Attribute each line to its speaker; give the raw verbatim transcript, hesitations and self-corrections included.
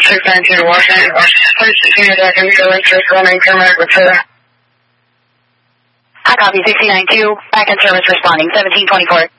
Speaker 1: six nine two to Washington. Please continue to computer interest running paramedic with Sarah.
Speaker 2: I copy sixty-nine two, back in service responding, seventeen twenty-four.